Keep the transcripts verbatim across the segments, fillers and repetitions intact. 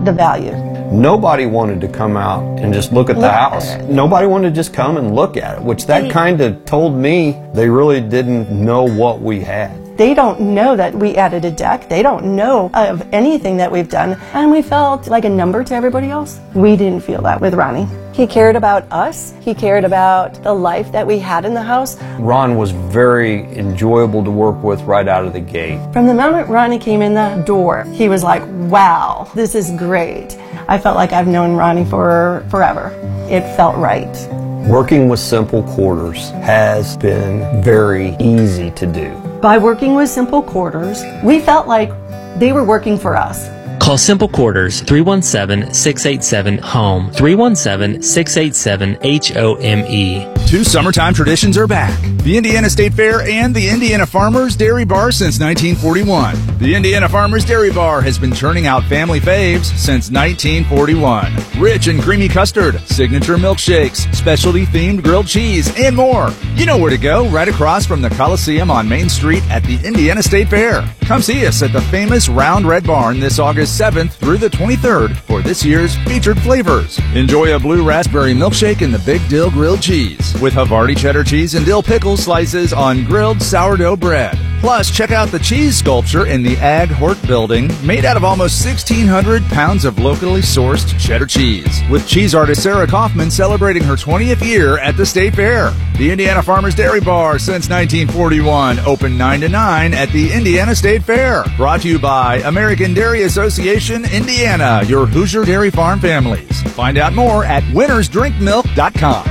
the value. Nobody wanted to come out and just look at the Look house. at it. Nobody wanted to just come and look at it, which that They- kind of told me they really didn't know what we had. They don't know that we added a deck. They don't know of anything that we've done. And we felt like a number to everybody else. We didn't feel that with Ronnie. He cared about us. He cared about the life that we had in the house. Ron was very enjoyable to work with right out of the gate. From the moment Ronnie came in the door, he was like, wow, this is great. I felt like I've known Ronnie for forever. It felt right. Working with Simple Quarters has been very easy to do. By working with Simple Quarters, we felt like they were working for us. Call Simple Quarters three one seven, six eight seven, HOME, three one seven, six eight seven, H O M E. Two summertime traditions are back. The Indiana State Fair and the Indiana Farmers Dairy Bar since nineteen forty-one. The Indiana Farmers Dairy Bar has been churning out family faves since nineteen forty-one. Rich and creamy custard, signature milkshakes, specialty-themed grilled cheese, and more. You know where to go, right across from the Coliseum on Main Street at the Indiana State Fair. Come see us at the famous Round Red Barn this August seventh through the twenty-third for this year's featured flavors. Enjoy a blue raspberry milkshake and the Big Dill grilled cheese with Havarti cheddar cheese and dill pickle slices on grilled sourdough bread. Plus, check out the cheese sculpture in the Ag Hort building, made out of almost sixteen hundred pounds of locally sourced cheddar cheese, with cheese artist Sarah Kaufman celebrating her twentieth year at the State Fair. The Indiana Farmers Dairy Bar since nineteen forty-one, open nine to nine at the Indiana State Fair. Brought to you by American Dairy Association, Indiana, your Hoosier dairy farm families. Find out more at winners drink milk dot com.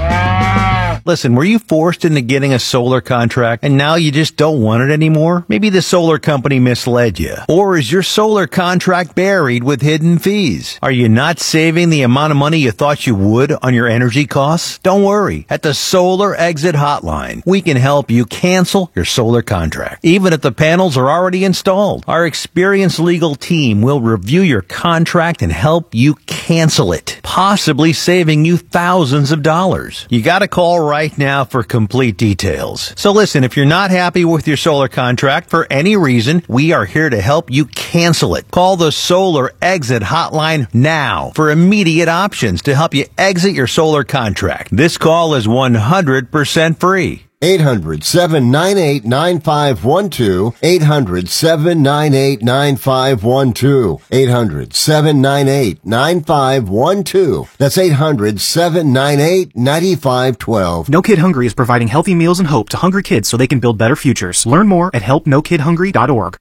Listen, were you forced into getting a solar contract and now you just don't want it anymore? Maybe the solar company misled you. Or is your solar contract buried with hidden fees? Are you not saving the amount of money you thought you would on your energy costs? Don't worry. At the Solar Exit Hotline, we can help you cancel your solar contract, even if the panels are already installed. Our experienced legal team will review your contract and help you cancel it, possibly saving you thousands of dollars. You gotta call right right now for complete details. So listen, if you're not happy with your solar contract for any reason, we are here to help you cancel it. Call the Solar Exit Hotline now for immediate options to help you exit your solar contract. This call is one hundred percent free. eight hundred, seven nine eight, nine five one two. eight hundred, seven nine eight, nine five one two. eight hundred, seven nine eight, nine five one two. That's eight hundred, seven nine eight, nine five one two. No Kid Hungry is providing healthy meals and hope to hungry kids so they can build better futures. Learn more at help no kid hungry dot org.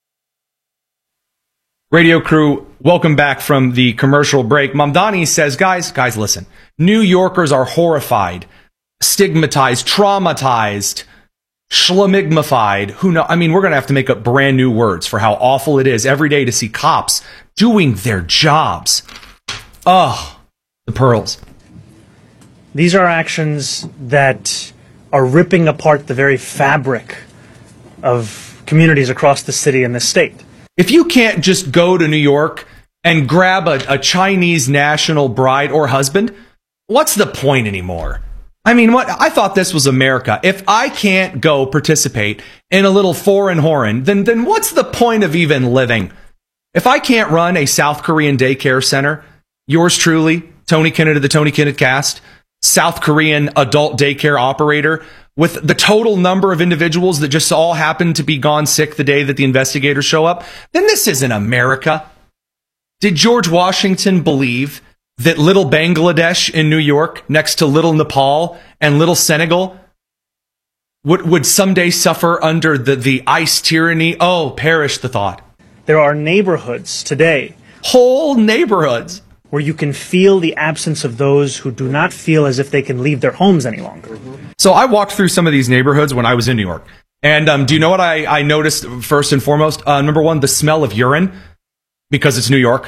Radio crew, welcome back from the commercial break. Mamdani says, guys, guys, listen. New Yorkers are horrified, stigmatized, traumatized, schlamigmified. Who know? I mean, we're going to have to make up brand new words for how awful it is every day to see cops doing their jobs. Oh, the pearls. These are actions that are ripping apart the very fabric of communities across the city and the state. If you can't just go to New York and grab a, a Chinese national bride or husband, what's the point anymore? I mean, what I thought this was America. If I can't go participate in a little foreign whoring, then then what's the point of even living? If I can't run a South Korean daycare center, yours truly, Tony Kinnett of the Tony Kinnett Cast, South Korean adult daycare operator, with the total number of individuals that just all happen to be gone sick the day that the investigators show up, then this isn't America. Did George Washington believe that little Bangladesh in New York, next to little Nepal and little Senegal, would, would someday suffer under the, the ice tyranny? Oh, perish the thought. There are neighborhoods today, whole neighborhoods, where you can feel the absence of those who do not feel as if they can leave their homes any longer. So I walked through some of these neighborhoods when I was in New York. And um, do you know what I, I noticed first and foremost? Uh, number one, the smell of urine, because it's New York.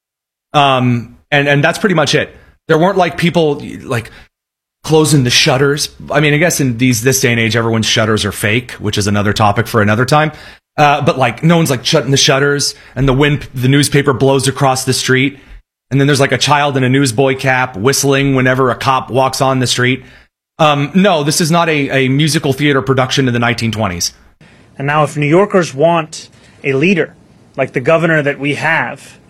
Um, and, and that's pretty much it. There weren't like people like closing the shutters. I mean, I guess in these this day and age, everyone's shutters are fake, which is another topic for another time. Uh, but like no one's like shutting the shutters, and the wind, the newspaper blows across the street. And then there's like a child in a newsboy cap whistling whenever a cop walks on the street. Um, no, this is not a, a musical theater production in the nineteen twenties. And now if New Yorkers want a leader like the governor that we have,